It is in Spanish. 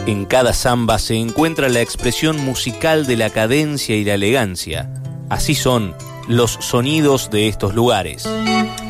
En cada samba se encuentra la expresión musical de la cadencia y la elegancia. Así son los sonidos de estos lugares.